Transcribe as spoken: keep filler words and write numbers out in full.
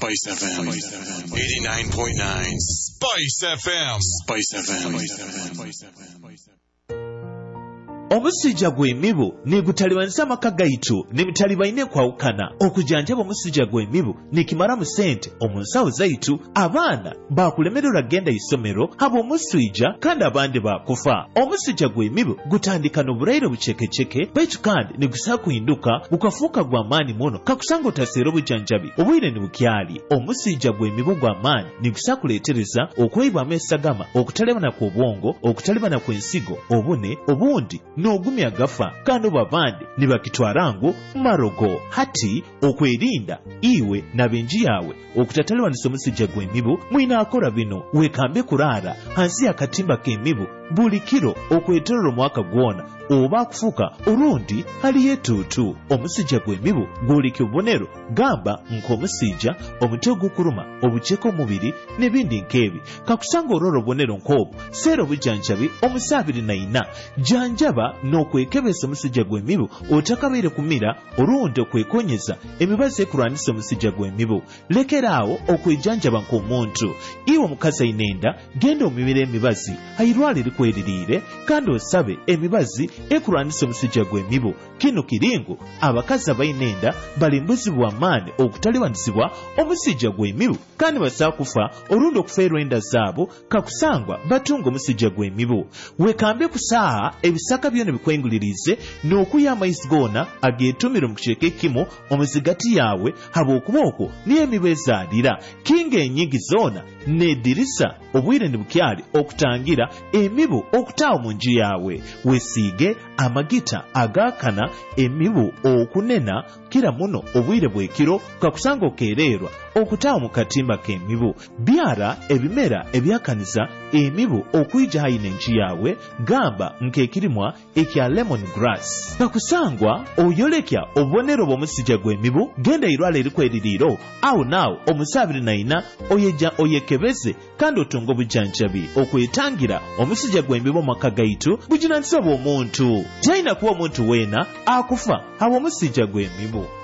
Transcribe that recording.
Spice F M. eighty-nine point nine. Spice F M. Spice F M. Omusijja gw'emibu ne gutalibanisa amaka gaitu ne mutalibaine kwawukana okujanjaba omusijja gw'emibu ne kimara mu ssente omunsawo zaitu abaana bakulemererwa genda isomero haba omuswijja kandi abandi bakufa. Omusijja gw'emibu gutandika n'obulairo bucekeceke baitu kandi ne gusaa kuhinduka gukafuuka gwa maani muno kakusanga otaseera obujanjabi obwire ne bukyali. Omusijja gw'emibu gwa maani ne gusaa kuleetereza okweyibwamu esagama, okutalibana kw'obwongo, okutalibana kw'ensigo, obune obundi n'ogumya gafa kandi babandi ne bakitwala ngu marogo. Hati okwerinda iwe n'abenji yawe okutatalibanisa omusijja gw'emibu mwina akola bino: weekambe kulaala hansi y'akatimba k'emibu buli kiro okwetolera omwaka gwona oba akufuuka olundi haliyo etuutu. Omusijja gw'emibu gwoleka obubonero gamba nk'omusijja, omuti ogukuluma, obuceeko omubiri n'ebindi nk'ebi. Kakusanga olwala obubonero nk'obwo seera obujanjabi omusa abiri na ina. Janjaba n'okwekebeza omusijja gw'emibu otakabaire kumira olundi okwekonyeza emibazi ekulwanisa omusijja gw'emibu. Lekeraawo okwejanjaba nk'omuntu. Iwe omukazi ayina enda genda omibira emibazi ayirwale likweririire kandi osabe emibazi ekulwanisa omusijja gw'emibu. Kino kiringu abakazi abayina enda balimbuzibwa amaani okutalibanisibwa omusijja gw'emibu kandi basaa kufa olundi okufeerwa enda zaabo kakusangwa batunga omusijja gw'emibu. Weekambe kusaaha ebisaka byona bikwengulirize n'okuya amaizi goona ageetumire mu kicweka ekimu omuzigati yawe haba okuba okwo niyo emibu ezaalira. Kinga enyingi zoona n'eddirisa obwire ne bukyali okutangira emibu okutaawo mu nju yawe. Weesiige amagita agaakana emibu okunena kira muno obwire bw'ekiro kakusanga okeererwa okutaawo mu katimba k'emibu. Byara ebimera ebyakaniza emibu okuyija hayina enju yawe gamba nk'ekirimwa ekya lemon grass. Kakusangwa oyolekya obubonero bw'omusijja gw'emibu genda irwala erikweririiro awo naawo omusa abiri na ina oyeja oyekebeze kandi otunga obujanjabi okwetangira omusijja gw'emibu mu maka gaitu buginanisibwa omuntu. Talina kuba omuntu weena akufa haba omusijja gw'emibu.